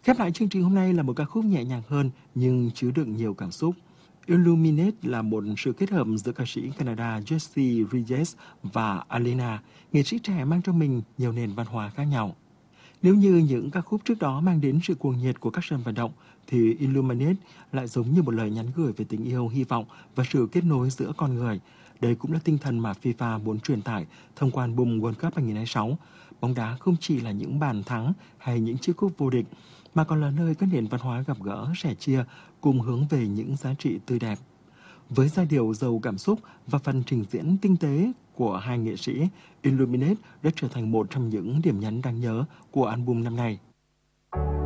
Khép lại chương trình hôm nay là một ca khúc nhẹ nhàng hơn nhưng chứa đựng nhiều cảm xúc. Illuminate là một sự kết hợp giữa ca sĩ Canada Jesse Reyes và Alena, nghệ sĩ trẻ mang trong mình nhiều nền văn hóa khác nhau. Nếu như những ca khúc trước đó mang đến sự cuồng nhiệt của các sân vận động, thì Illuminate lại giống như một lời nhắn gửi về tình yêu, hy vọng và sự kết nối giữa con người. Đây cũng là tinh thần mà FIFA muốn truyền tải thông qua album World Cup 2026. Bóng đá không chỉ là những bàn thắng hay những chiếc cúp vô địch, mà còn là nơi các nền văn hóa gặp gỡ, sẻ chia, cùng hướng về những giá trị tươi đẹp. Với giai điệu giàu cảm xúc và phần trình diễn tinh tế của hai nghệ sĩ, Illuminate đã trở thành một trong những điểm nhấn đáng nhớ của album năm nay.